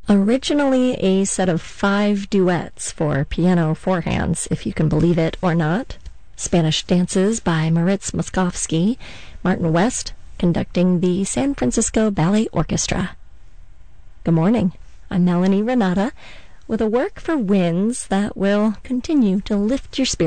Originally a set of 5 duets for piano four hands, if you can believe it or not. Spanish Dances by Moritz Moszkowski, Martin West conducting the San Francisco Ballet Orchestra. Good morning, I'm Melanie Renata with a work for winds that will continue to lift your spirits.